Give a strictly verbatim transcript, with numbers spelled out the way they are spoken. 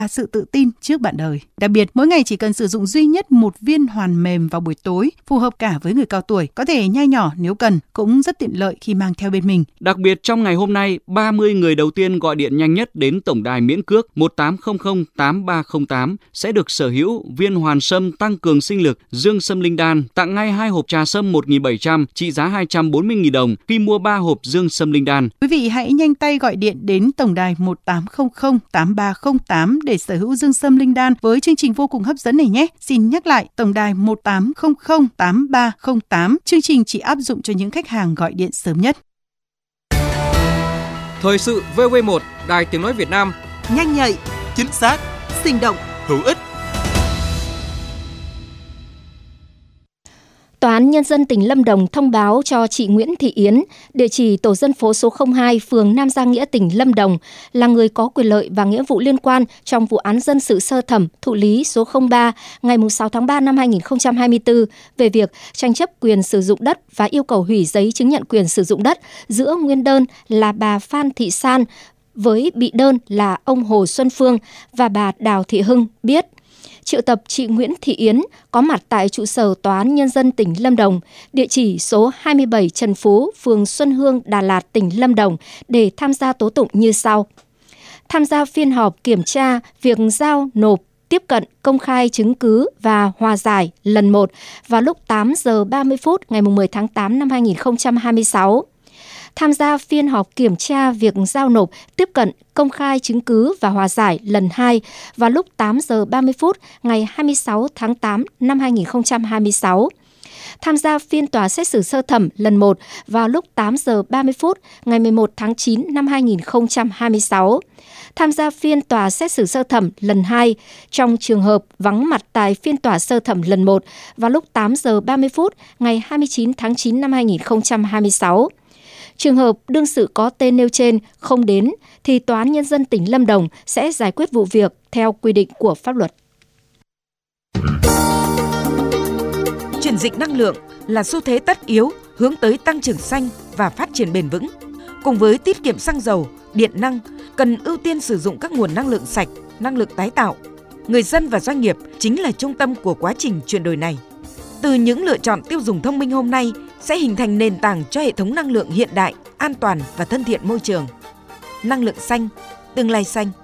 sự tự tin trước bạn đời. Đặc biệt, mỗi ngày chỉ cần sử dụng duy nhất một viên hoàn mềm vào buổi tối, phù hợp cả với người cao tuổi, có thể nhai nhỏ nếu cần, cũng rất tiện lợi khi mang theo bên mình. Đặc biệt trong ngày hôm nay, ba mươi người đầu tiên gọi điện nhanh nhất đến tổng đài miễn cước một tám không không tám ba không tám sẽ được sở hữu viên hoàn sâm tăng cường sinh lực Dương Sâm Linh Đan, tặng ngay hai hộp trà sâm một nghìn bảy trăm trị giá hai trăm bốn mươi nghìn đồng khi mua ba hộp Dương Sâm Linh Đan. Quý vị hãy nhanh tay gọi điện đến tổng đài một tám không không tám ba không tám để sở hữu Dương Sâm Linh Đan với chương trình vô cùng hấp dẫn này nhé. Xin nhắc lại, tổng đài một tám không không tám ba không tám. Chương trình chỉ áp dụng cho những khách hàng gọi điện sớm nhất. Thời sự vê o vê một, Đài Tiếng nói Việt Nam. Nhanh nhạy, chính xác, sinh động, hữu ích. Tòa án Nhân dân tỉnh Lâm Đồng thông báo cho chị Nguyễn Thị Yến, địa chỉ tổ dân phố số không hai, phường Nam Giang Nghĩa, tỉnh Lâm Đồng, là người có quyền lợi và nghĩa vụ liên quan trong vụ án dân sự sơ thẩm thụ lý số không ba ngày sáu tháng ba năm hai nghìn không trăm hai mươi tư về việc tranh chấp quyền sử dụng đất và yêu cầu hủy giấy chứng nhận quyền sử dụng đất giữa nguyên đơn là bà Phan Thị San với bị đơn là ông Hồ Xuân Phương và bà Đào Thị Hưng biết. Triệu tập chị Nguyễn Thị Yến có mặt tại trụ sở Tòa án Nhân dân tỉnh Lâm Đồng, địa chỉ số hai mươi bảy Trần Phú, phường Xuân Hương, Đà Lạt, tỉnh Lâm Đồng để tham gia tố tụng như sau. Tham gia phiên họp kiểm tra việc giao nộp, tiếp cận, công khai chứng cứ và hòa giải lần một vào lúc tám giờ ba mươi phút ngày mười tháng tám năm hai nghìn không trăm hai mươi sáu. Tham gia phiên họp kiểm tra việc giao nộp, tiếp cận, công khai chứng cứ và hòa giải lần hai vào lúc tám giờ ba mươi phút ngày hai mươi sáu tháng tám năm hai nghìn không trăm hai mươi sáu. Tham gia phiên tòa xét xử sơ thẩm lần một vào lúc tám giờ ba mươi phút ngày mười một tháng chín năm hai nghìn không trăm hai mươi sáu. Tham gia phiên tòa xét xử sơ thẩm lần hai trong trường hợp vắng mặt tại phiên tòa sơ thẩm lần một vào lúc tám giờ ba mươi phút ngày hai mươi chín tháng chín năm hai nghìn không trăm hai mươi sáu. Trường hợp đương sự có tên nêu trên không đến thì Tòa án Nhân dân tỉnh Lâm Đồng sẽ giải quyết vụ việc theo quy định của pháp luật. Chuyển dịch năng lượng là xu thế tất yếu hướng tới tăng trưởng xanh và phát triển bền vững. Cùng với tiết kiệm xăng dầu, điện năng, cần ưu tiên sử dụng các nguồn năng lượng sạch, năng lượng tái tạo. Người dân và doanh nghiệp chính là trung tâm của quá trình chuyển đổi này. Từ những lựa chọn tiêu dùng thông minh hôm nay sẽ hình thành nền tảng cho hệ thống năng lượng hiện đại, an toàn và thân thiện môi trường. Năng lượng xanh, tương lai xanh.